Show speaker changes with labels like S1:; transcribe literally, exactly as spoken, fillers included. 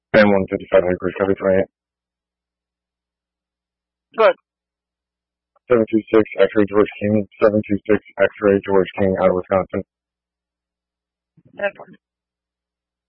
S1: Ben one fifty-five Hickory, copy twenty-eight.
S2: Good.
S1: seven two six X-ray George King, seven two six X-ray George King out of Wisconsin.
S2: That one.